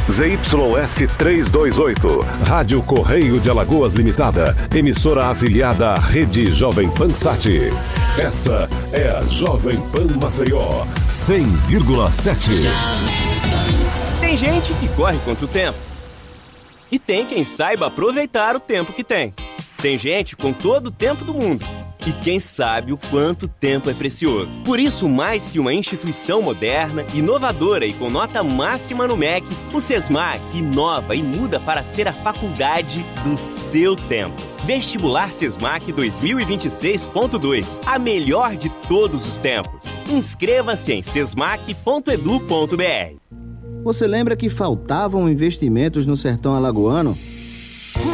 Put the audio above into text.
ZYS 328, Rádio Correio de Alagoas Limitada, emissora afiliada à Rede Jovem Pan Sat. Essa é a Jovem Pan Maceió, 100,7. Tem gente que corre contra o tempo. E tem quem saiba aproveitar o tempo que tem. Tem gente com todo o tempo do mundo. E quem sabe o quanto tempo é precioso. Por isso, mais que uma instituição moderna, inovadora e com nota máxima no MEC, o SESMAC inova e muda para ser a faculdade do seu tempo. Vestibular SESMAC 2026.2, a melhor de todos os tempos. Inscreva-se em sesmac.edu.br. Você lembra que faltavam investimentos no sertão alagoano?